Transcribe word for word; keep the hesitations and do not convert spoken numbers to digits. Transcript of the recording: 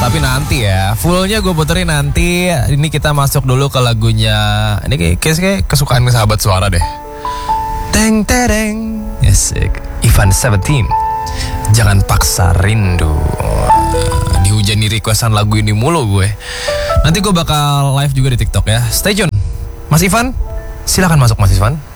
Tapi nanti ya, fullnya gue puterin nanti. Ini kita masuk dulu ke lagunya. Ini kayak, kayak, kayak kesukaan sahabat suara deh. Teng tereng. Yes, Ivan Seventeen. Jangan paksa rindu. Dihujani requestan lagu ini mulu gue. Nanti gue bakal live juga di TikTok ya. Stay tune. Mas Ivan, silakan masuk Mas Ivan.